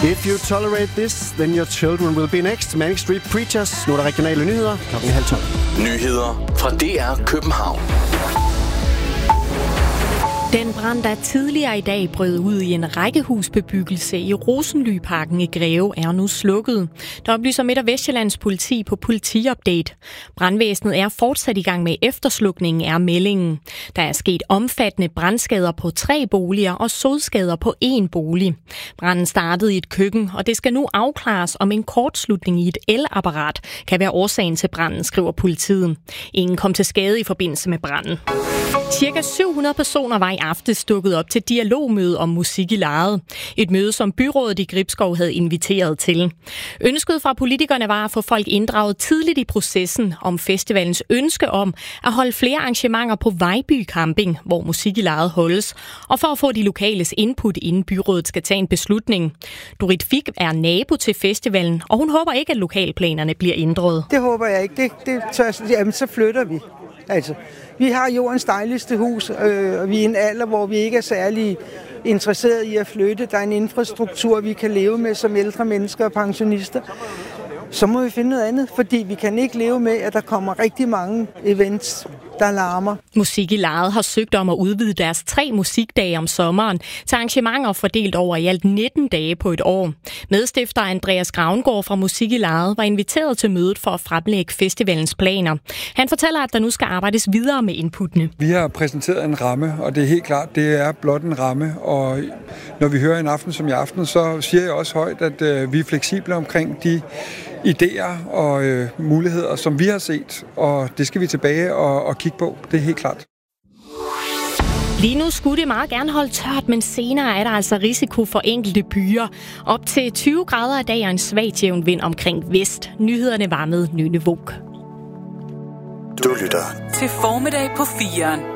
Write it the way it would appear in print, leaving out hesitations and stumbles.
If you tolerate this, then your children will be next. Manic Street Preachers. Nu er der regionale nyheder. 11:30. Nyheder fra DR København. Den brand, der tidligere i dag brød ud i en rækkehusbebyggelse i Rosenlyparken i Greve, er nu slukket. Der oplyser Midt- og Vestjyllands politi på politiupdate. Brandvæsenet er fortsat i gang med efterslukningen, er meldingen. Der er sket omfattende brandskader på 3 boliger og sodskader på 1 bolig. Branden startede i et køkken, og det skal nu afklares, om en kortslutning i et elapparat kan være årsagen til branden, skriver politiet. Ingen kom til skade i forbindelse med branden. Cirka 700 personer var i aftes dukket op til dialogmøde om musik i lejet. Et møde, som byrådet i Gribskov havde inviteret til. Ønsket fra politikerne var at få folk inddraget tidligt i processen om festivalens ønske om at holde flere arrangementer på Vejby Camping, hvor musik i lejet holdes, og for at få de lokales input, inden byrådet skal tage en beslutning. Dorit Fik er nabo til festivalen, og hun håber ikke, at lokalplanerne bliver ændret. Det håber jeg ikke. Jamen, så flytter vi. Altså, vi har jordens dejligste hus, og vi er i en alder, hvor vi ikke er særlig interesseret i at flytte. Der er en infrastruktur, vi kan leve med som ældre mennesker og pensionister. Så må vi finde noget andet, fordi vi kan ikke leve med, at der kommer rigtig mange events, der larmer. Musik i lejet har søgt om at udvide deres 3 musikdage om sommeren til arrangementer fordelt over i alt 19 dage på et år. Medstifter Andreas Gravengård fra Musik i lejet var inviteret til mødet for at fremlægge festivalens planer. Han fortæller, at der nu skal arbejdes videre med inputtene. Vi har præsenteret en ramme, og det er helt klart, det er blot en ramme. Og når vi hører en aften som i aften, så siger jeg også højt, at vi er fleksible omkring de idéer og muligheder, som vi har set, og det skal vi tilbage og kigge på. Det er helt klart. Lige nu skulle det meget gerne holde tørt, men senere er der altså risiko for enkelte byer. Op til 20 grader i dag og en svag jævn vind omkring vest. Nyhederne var med Nynne Vog. Du lytter til Formiddag på 4'eren.